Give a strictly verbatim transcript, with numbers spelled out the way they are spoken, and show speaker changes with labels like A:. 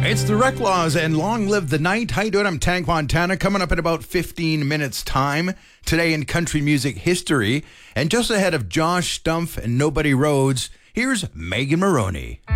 A: It's the Reclaws and Long Live the Night. How you doing? I'm Tank Montana. Coming up in about fifteen minutes time. Today in country music history. And just ahead of Josh Stumpf and Nobody Rhodes, here's Megan Moroney.